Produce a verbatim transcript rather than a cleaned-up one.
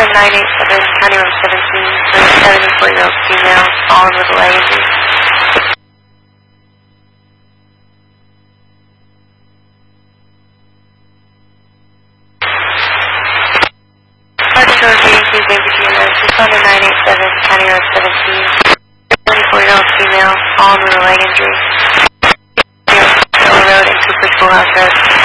nine eight seven, County Road seventeen, for a seventy-four-year-old female, fallen with a leg injury. Sergeant George J C, Virginia, respond to nine eight seven, County Road seventeen, seventy-four-year-old female, fallen with a leg injury. Taylor Road and Cooper Schoolhouse Road.